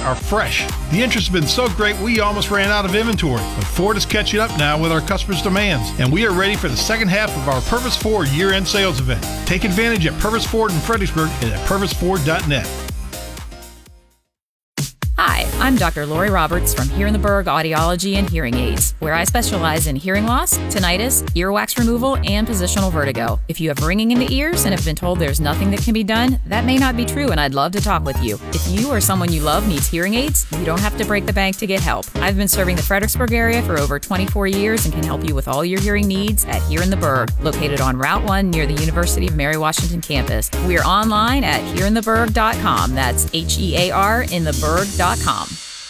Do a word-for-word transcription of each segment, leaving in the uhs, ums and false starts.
are fresh. The interest has been so great we almost ran out of inventory, but Ford is catching up now with our customers' demands, and we are ready for the second half of our Purvis Ford year-end sales event. Take advantage at Purvis Ford in Fredericksburg and at purvis ford dot net. Hi, I'm Doctor Lori Roberts from Here in the Berg Audiology and Hearing Aids, where I specialize in hearing loss, tinnitus, earwax removal, and positional vertigo. If you have ringing in the ears and have been told there's nothing that can be done, that may not be true, and I'd love to talk with you. If you or someone you love needs hearing aids, you don't have to break the bank to get help. I've been serving the Fredericksburg area for over twenty-four years and can help you with all your hearing needs at Here in the Berg, located on Route one near the University of Mary Washington campus. We're online at here in the berg dot com. That's H E A R in the berg dot com.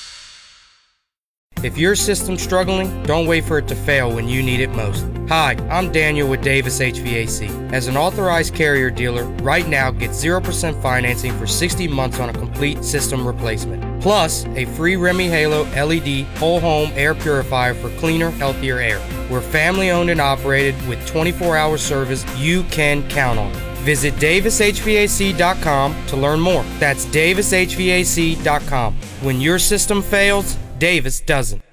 If your system's struggling, don't wait for it to fail when you need it most. Hi, I'm Daniel with Davis H V A C. As an authorized carrier dealer, right now get zero percent financing for sixty months on a complete system replacement. Plus, a free Remy Halo L E D whole home air purifier for cleaner, healthier air. We're family owned and operated with twenty-four hour service you can count on. Visit davis h v a c dot com to learn more. That's davis h v a c dot com. When your system fails, Davis doesn't.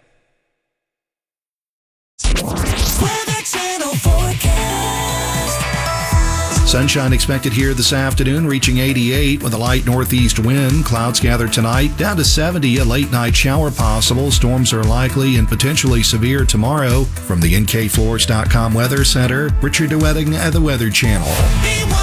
Sunshine expected here this afternoon, reaching eighty-eight with a light northeast wind. Clouds gather tonight, down to seventy, a late night shower possible. Storms are likely and potentially severe tomorrow. From the N K Floors dot com Weather Center, Richard DeWetting at the Weather Channel.